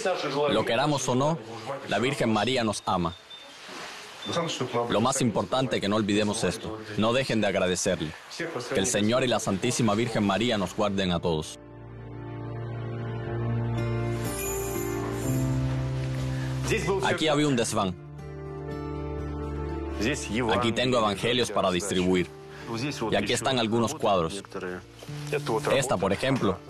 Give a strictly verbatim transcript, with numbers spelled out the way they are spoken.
Lo queramos o no, la Virgen María nos ama. Lo más importante es que no olvidemos esto. No dejen de agradecerle. Que el Señor y la Santísima Virgen María nos guarden a todos. Aquí había un desván. Aquí tengo evangelios para distribuir. Y aquí están algunos cuadros. Esta, por ejemplo,